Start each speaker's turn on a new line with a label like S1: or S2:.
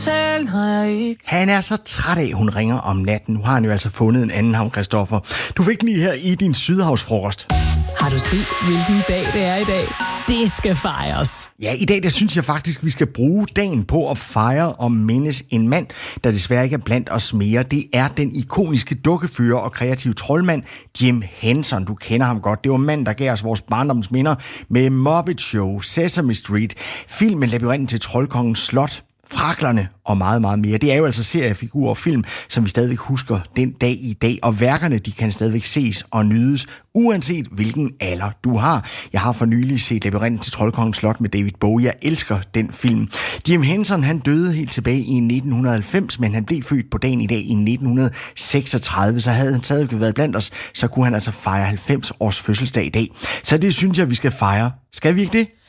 S1: Han er så træt af, hun ringer om natten. Nu har han jo altså fundet en anden ham, Christoffer. Du fik den lige her i din sydhavsfrokost.
S2: Har du set, hvilken dag det er i dag? Det skal fejres.
S1: Ja, i dag der synes jeg faktisk, vi skal bruge dagen på at fejre og mindes en mand, der desværre ikke er blandt os mere. Det er den ikoniske dukkefører og kreative troldmand Jim Henson. Du kender ham godt. Det var manden, der gav os vores barndomsminder med Muppet Show, Sesame Street, filmen Labyrinten til Troldkongens Slot, Fraklerne og meget, meget mere. Det er jo altså seriefigurer og film, som vi stadigvæk husker den dag i dag, og værkerne, de kan stadigvæk ses og nydes, uanset hvilken alder du har. Jeg har for nylig set Labyrinten til Troldkongens Slot med David Bowie. Jeg elsker den film. Jim Henson, han døde helt tilbage i 1990, men han blev født på dagen i dag i 1936, så havde han stadigvæk været blandt os, så kunne han altså fejre 90 års fødselsdag i dag. Så det synes jeg, vi skal fejre. Skal vi ikke det?